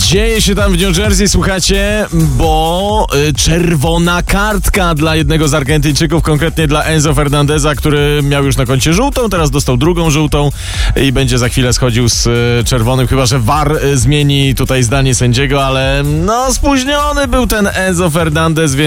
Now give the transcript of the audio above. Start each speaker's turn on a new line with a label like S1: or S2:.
S1: Dzieje się tam w New Jersey, słuchajcie, bo czerwona kartka dla jednego z Argentyńczyków, konkretnie dla Enzo Fernandeza, który miał już na koncie żółtą, teraz dostał drugą żółtą i będzie za chwilę schodził z czerwonym, chyba że VAR zmieni tutaj zdanie sędziego, ale no spóźniony był ten Enzo Fernandez, więc